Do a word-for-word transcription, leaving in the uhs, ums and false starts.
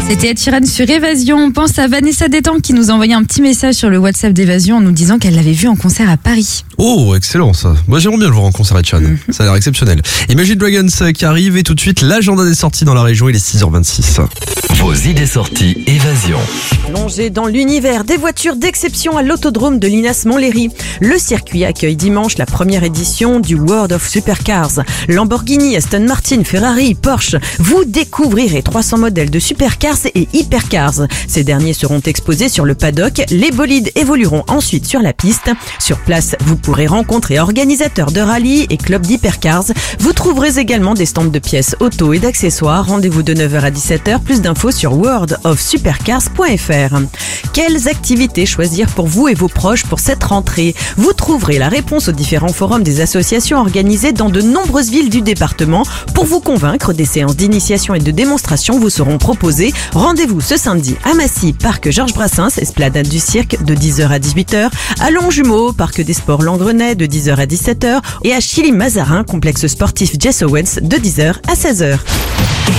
C'était Ed Sheeran sur Évasion. On pense à Vanessa Détang qui nous a envoyé un petit message sur le WhatsApp d'Évasion en nous disant qu'elle l'avait vu en concert à Paris. Oh, excellent ça. Moi j'aimerais bien le voir en concert, Ed Sheeran. Mm-hmm. Ça a l'air exceptionnel. Imagine Dragons qui arrive et tout de suite l'agenda des sorties dans la région, il est six heures vingt-six. Vos idées sorties Évasion. Plongez dans l'univers des voitures d'exception à l'autodrome de Linas Montlhéry. Le circuit accueille dimanche la première édition du World of Supercars. Lamborghini, Aston Martin, Ferrari, Porsche. Vous découvrirez trois cents modèles de supercars et hypercars. Ces derniers seront exposés sur le paddock. Les bolides évolueront ensuite sur la piste. Sur place, vous pourrez rencontrer organisateurs de rallye et clubs d'hypercars. Vous trouverez également des stands de pièces auto et d'accessoires. Rendez-vous de neuf heures à dix-sept heures. Plus d'infos sur world of supercars point f r. Quelles activités choisir pour vous et vos proches pour cette rentrée? Vous trouverez la réponse aux différents forums des associations organisées dans de nombreuses villes du département. Pour vous convaincre, des séances d'initiation et de démonstration vous seront proposées. Rendez-vous ce samedi à Massy, parc Georges Brassens, esplanade du cirque de dix heures à dix-huit heures, à Longjumeau, parc des sports Langrenay de dix heures à dix-sept heures et à Chilly-Mazarin, complexe sportif Jess Owens de dix heures à seize heures.